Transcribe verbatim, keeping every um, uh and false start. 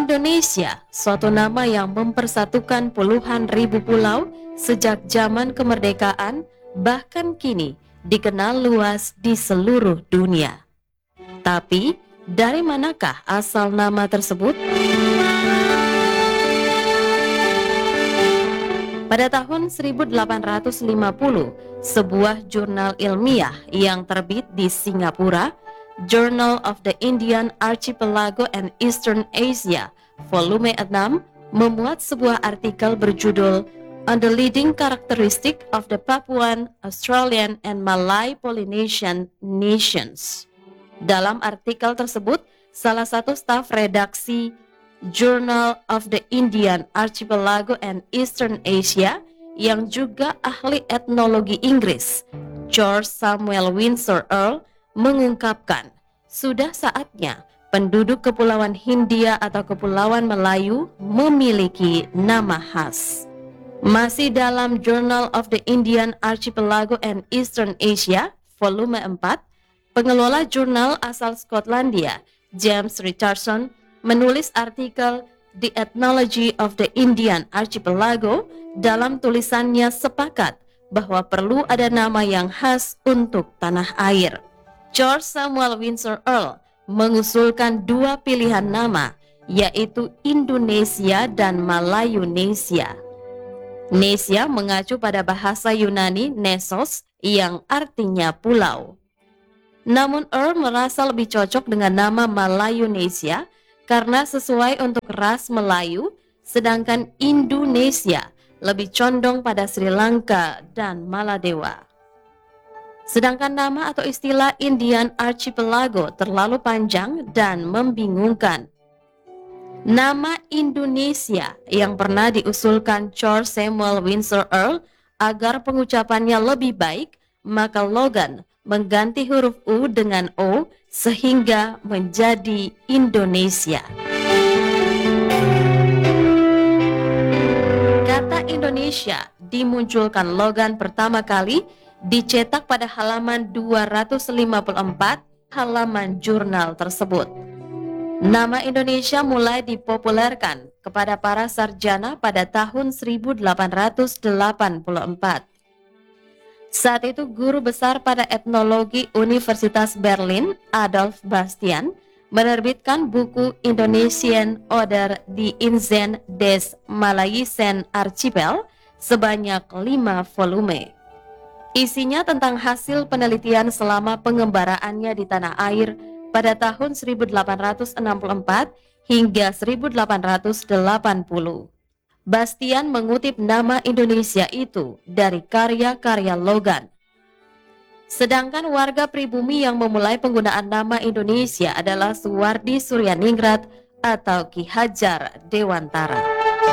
Indonesia, suatu nama yang mempersatukan puluhan ribu pulau sejak zaman kemerdekaan, bahkan kini dikenal luas di seluruh dunia. Tapi, dari manakah asal nama tersebut? Pada tahun seribu delapan ratus lima puluh, sebuah jurnal ilmiah yang terbit di Singapura, Journal of the Indian Archipelago and Eastern Asia, volume enam, memuat sebuah artikel berjudul On the Leading Characteristic of the Papuan, Australian, and Malay Polynesian Nations. Dalam artikel tersebut, salah satu staf redaksi Journal of the Indian Archipelago and Eastern Asia yang juga ahli etnologi Inggris, George Samuel Windsor Earl, mengungkapkan sudah saatnya penduduk Kepulauan Hindia atau Kepulauan Melayu memiliki nama khas. Masih dalam Journal of the Indian Archipelago and Eastern Asia, volume empat, pengelola jurnal asal Skotlandia, James Richardson, menulis artikel The Ethnology of the Indian Archipelago. Dalam tulisannya sepakat bahwa perlu ada nama yang khas untuk tanah air. George Samuel Windsor Earl mengusulkan dua pilihan nama, yaitu Indonesia dan Malayunesia. Nesia mengacu pada bahasa Yunani Nesos yang artinya pulau. Namun Earl merasa lebih cocok dengan nama Malayunesia karena sesuai untuk ras Melayu, sedangkan Indonesia lebih condong pada Sri Lanka dan Maladewa. Sedangkan nama atau istilah Indian Archipelago terlalu panjang dan membingungkan. Nama Indonesia yang pernah diusulkan George Samuel Windsor Earl agar pengucapannya lebih baik, maka Logan mengganti huruf U dengan O sehingga menjadi Indonesia. Kata Indonesia dimunculkan Logan pertama kali dicetak pada halaman dua ratus lima puluh empat halaman jurnal tersebut. Nama Indonesia mulai dipopulerkan kepada para sarjana pada tahun seribu delapan ratus delapan puluh empat. Saat itu guru besar pada etnologi Universitas Berlin, Adolf Bastian, menerbitkan buku Indonesian oder die Inseln des Malaysian Archipel sebanyak lima volume. Isinya tentang hasil penelitian selama pengembaraannya di tanah air pada tahun seribu delapan ratus enam puluh empat hingga seribu delapan ratus delapan puluh. Bastian mengutip nama Indonesia itu dari karya-karya Logan. Sedangkan warga pribumi yang memulai penggunaan nama Indonesia adalah Suwardi Suryaningrat atau Ki Hajar Dewantara.